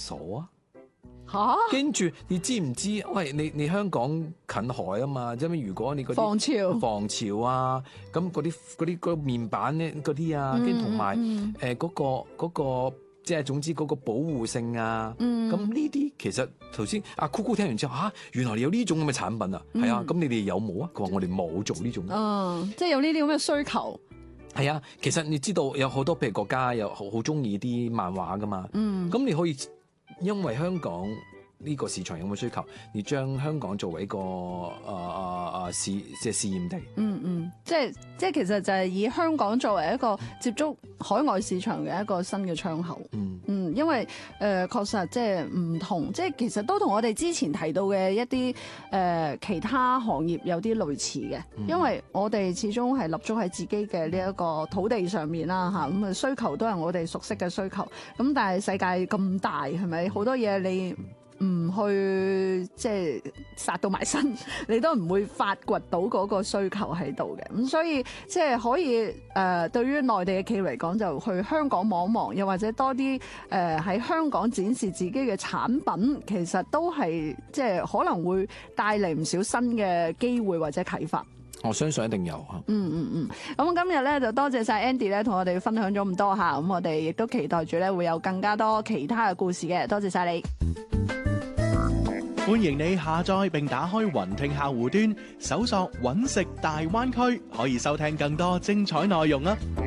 所啊。 嚇跟住你知唔知？喂，你香港近海啊嘛，因為如果你嗰啲防潮啊，咁嗰個面板咧嗰啲啊，跟住同埋嗰個即係總之嗰個保護性啊，咁呢啲其實頭先阿 Coco 聽完之後原來你有呢種咁嘅產品啊，係啊，咁你哋有冇啊？佢話我哋冇做呢種， 即係有呢啲咁嘅需求。 係啊，其實你知道有好多譬如國家有好中意啲漫畫噶嘛，咁你可以。因為香港呢個市場有冇需求，你將香港作為一個試驗地。 即係其實就係以香港作為一個接觸海外市場嘅一個新嘅窗口。因為確實即係唔同，即係其實都同我哋之前提到嘅一啲其他行業有啲類似嘅。因為我哋始終係立足喺自己嘅呢一個土地上面啦，嚇咁啊需求都係我哋熟悉嘅需求。咁但係世界咁大，係咪好多嘢你唔去即係殺到埋身，你都唔會發掘到嗰個需求喺度嘅。咁所以即係可以對於內地嘅企業嚟講，就去香港望一望，又或者多啲喺香港展示自己嘅產品，其實都係即係可能會帶嚟唔少新嘅機會或者啟發。 我相信一定有嚇。 咁今日咧就多謝晒 Andy 咧，同我哋分享咗咁多嚇。咁我哋亦都期待住咧會有更加多其他嘅故事嘅。多謝晒你。 歡迎你下載並打開雲聽客戶端，搜索揾食大灣區，可以收聽更多精彩內容啊！